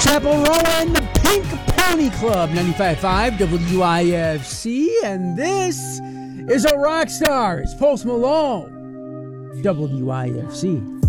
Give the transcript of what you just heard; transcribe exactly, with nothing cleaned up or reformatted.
Chapel Row and the Pink Pony Club, ninety-five point five W I F C, and this is a rock star. It's Post Malone, W I F C.